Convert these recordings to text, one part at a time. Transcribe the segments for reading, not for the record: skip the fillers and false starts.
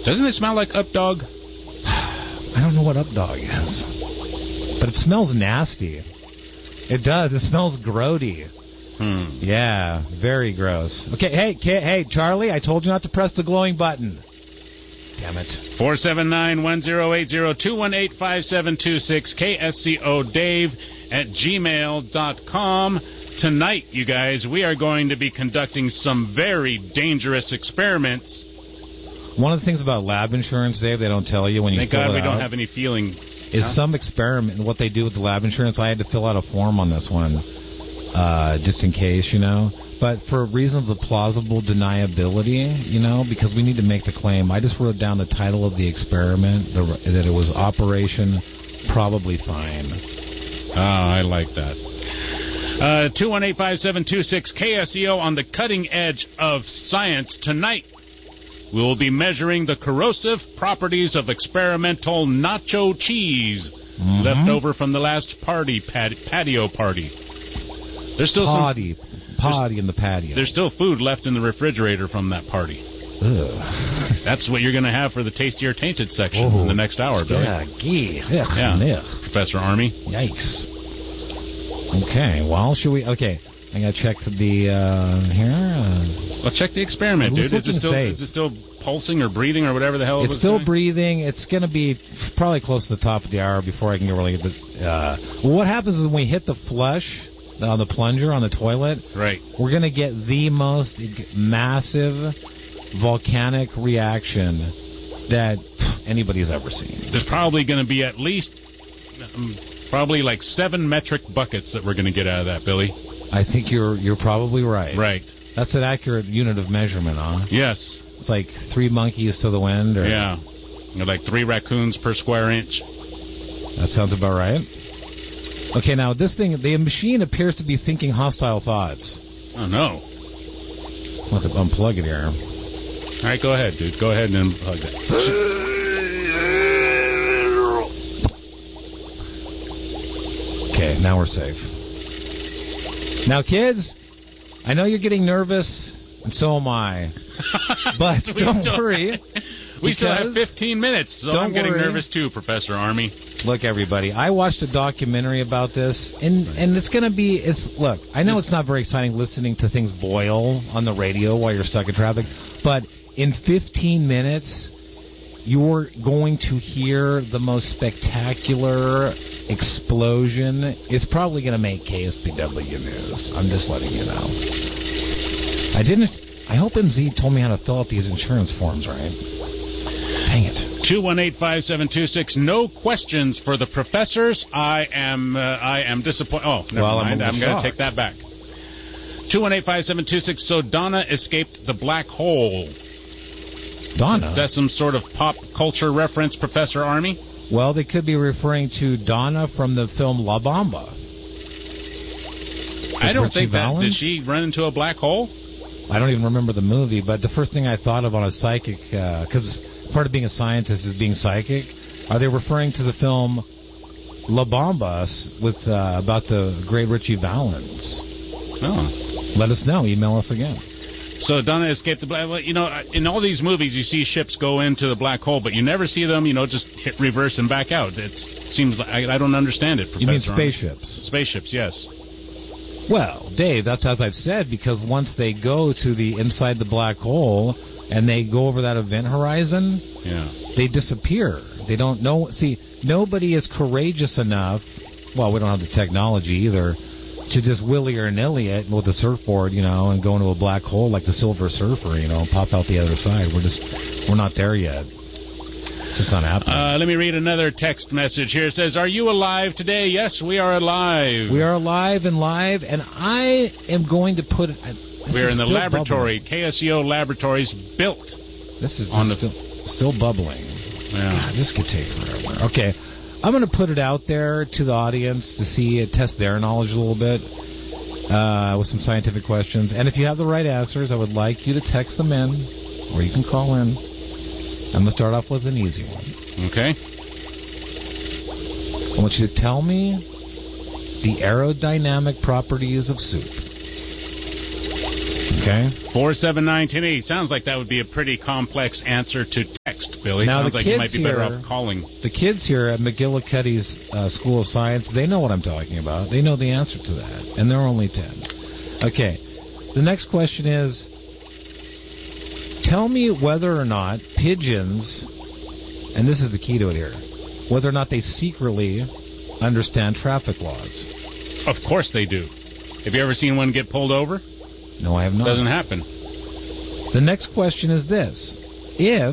Doesn't it smell like Updog? I don't know what Updog is. But it smells nasty. It does. It smells grody. Yeah, very gross. Okay, hey, Charlie, I told you not to press the glowing button. Damn it. 479-1080-218-5726, KSCO Dave at gmail.com. Tonight, you guys, we are going to be conducting some very dangerous experiments. One of the things about lab insurance, Dave, they don't tell you when you Thank fill God it we out, don't have any feeling. Is some experiment, what they do with the lab insurance. I had to fill out a form on this one, just in case, you know. But for reasons of plausible deniability, you know, because we need to make the claim, I just wrote down the title of the experiment, that it was Operation Probably Fine. I like that. 218-5726, KSEO on the cutting edge of science. Tonight, we will be measuring the corrosive properties of experimental nacho cheese left over from the last patio party. There's still Potty in the patio. There's still food left in the refrigerator from that party. Ugh. That's what you're going to have for the Tasty or Tainted section in the next hour, Billy. Yeah. Professor Army. Yikes. Okay, well, should we... Okay, I got to check the... here. Well, check the experiment, dude. Is it still pulsing or breathing or whatever the hell it's still breathing. It's going to be probably close to the top of the hour before I can really get the... well, what happens is when we hit the flush... on the plunger on the toilet, right? We're going to get the most massive volcanic reaction that anybody's ever seen. There's probably going to be at least probably like 7 metric buckets that we're going to get out of that, Billy. I think you're probably right. Right. That's an accurate unit of measurement, huh? Yes. It's like 3 monkeys to the wind. Or... Yeah. Like 3 raccoons per square inch. That sounds about right. Okay, now this thing, the machine appears to be thinking hostile thoughts. Oh, no. I'll have to unplug it here. All right, go ahead, dude. Go ahead and unplug it. Okay, now we're safe. Now, kids, I know you're getting nervous, and so am I. But don't worry. We still have 15 minutes, so I'm getting nervous too, Professor Army. Look, everybody, I watched a documentary about this, and it's going to be, look, I know it's not very exciting listening to things boil on the radio while you're stuck in traffic, but in 15 minutes, you're going to hear the most spectacular explosion. It's probably going to make KSPW news. I'm just letting you know. I hope MZ told me how to fill out these insurance forms right. Dang it. 218-5726. No questions for the professors. I am disappointed. Oh, never mind. I'm going to take that back. 218-5726. So Donna escaped the black hole. Donna? Is that some sort of pop culture reference, Professor Army? Well, they could be referring to Donna from the film La Bamba. I don't think that... Did she run into a black hole? I don't even remember the movie, but the first thing I thought of on a psychic... Because part of being a scientist is being psychic. Are they referring to the film La Bamba with about the great Richie Valens? Oh. Let us know. Email us again. So Donna escaped the black hole. You know, in all these movies, you see ships go into the black hole, but you never see them, just hit reverse and back out. It seems like I don't understand it, Professor. You mean spaceships? Spaceships, yes. Well, Dave, that's as I've said, because once they go to the inside the black hole and they go over that event horizon, they disappear. They don't know. See, nobody is courageous enough. Well, we don't have the technology either to just willy or nilly it with a surfboard, and go into a black hole like the Silver Surfer, pop out the other side. We're not there yet. It's just not happening. Let me read another text message here. It says, "Are you alive today?" Yes, we are alive. We are alive, and I am going to put it... We're in the laboratory, bubbling. KSEO Laboratories built. This is still bubbling. Yeah. God, this could take forever. Okay, I'm going to put it out there to the audience to test their knowledge a little bit with some scientific questions. And if you have the right answers, I would like you to text them in, or you can call in. I'm going to start off with an easy one. Okay. I want you to tell me the aerodynamic properties of soup. Okay? 479-1080. Sounds like that would be a pretty complex answer to text. text, Billy. Now, sounds like you might be better off calling. The kids here at McGillicuddy's School of Science, they know what I'm talking about. They know the answer to that, and they're only 10. Okay, the next question is, tell me whether or not pigeons, and this is the key to it here, whether or not they secretly understand traffic laws. Of course they do. Have you ever seen one get pulled over? No, I have not. Doesn't happen. The next question is this. If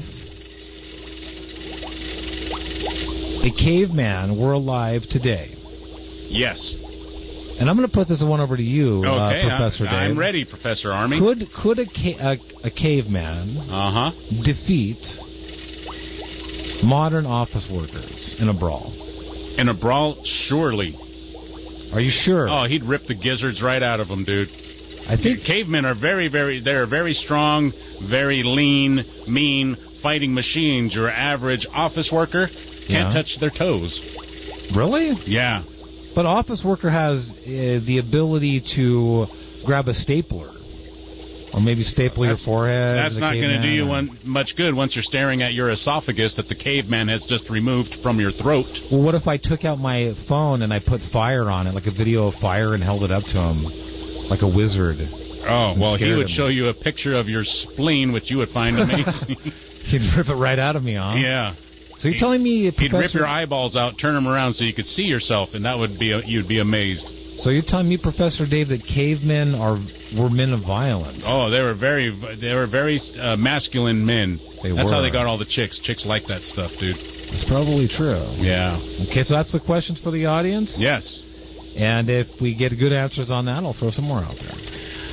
a caveman were alive today. Yes. And I'm going to put this one over to you, Professor Dave. I'm ready, Professor Army. Could a caveman defeat modern office workers in a brawl? In a brawl? Surely. Are you sure? Oh, he'd rip the gizzards right out of them, dude. I think cavemen are they're very strong, very lean, mean, fighting machines. Your average office worker can't touch their toes. Really? Yeah. But office worker has the ability to grab a stapler. Or maybe staple your forehead. That's not going to do you much good once you're staring at your esophagus that the caveman has just removed from your throat. Well, what if I took out my phone and I put fire on it, like a video of fire, and held it up to him like a wizard? Oh, well, he would show you a picture of your spleen, which you would find amazing. He'd rip it right out of me, huh? Yeah. So you're telling me, Professor... He'd rip your eyeballs out, turn them around so you could see yourself, and that would be you'd be amazed. So you're telling me, Professor Dave, that cavemen were men of violence? Oh, they were very masculine men. That's how they got all the chicks. Chicks like that stuff, dude. That's probably true. Yeah. Okay, so that's the questions for the audience? Yes. And if we get good answers on that, I'll throw some more out there.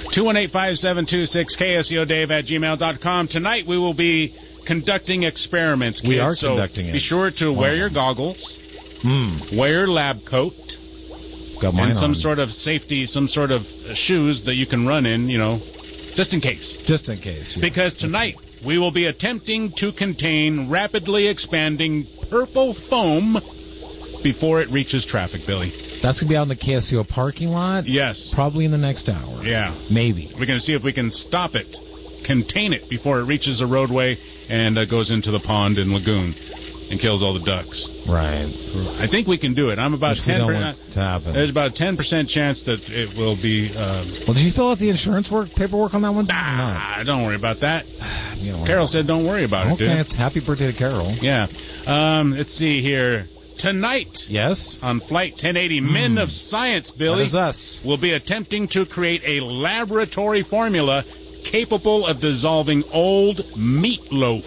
218-572-6KSEODave@gmail.com. Tonight we will be conducting experiments, kids. We are conducting it. Be sure to wear your goggles, wear your lab coat, got mine and some on. sort of safety, some sort of shoes that you can run in, just in case. Just in case, yes. Because tonight we will be attempting to contain rapidly expanding purple foam before it reaches traffic, Billy. That's going to be out in the KSCO parking lot? Yes. Probably in the next hour. Yeah. Maybe. We're going to see if we can stop it, contain it before it reaches a roadway and goes into the pond and lagoon and kills all the ducks. Right. I think we can do it. I'm about 10%. To happen. There's about a 10% chance that it will be. Well, did you fill out the insurance paperwork on that one? Nah, don't worry about that. Carol said don't worry about it, dude. Okay, it's happy birthday to Carol. Yeah. Let's see here. Tonight, yes, on Flight 1080, Men of Science, Billy, that is us, will be attempting to create a laboratory formula capable of dissolving old meatloaf.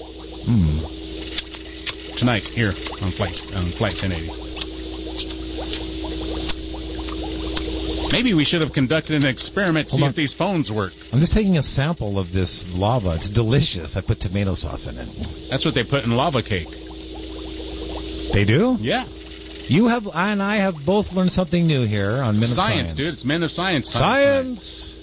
Tonight, here on Flight 1080. Maybe we should have conducted an experiment to see if these phones work. I'm just taking a sample of this lava. It's delicious. I put tomato sauce in it. That's what they put in lava cake. They do? Yeah. I and I have both learned something new here on Men of Science. Dude. It's Men of Science. Science!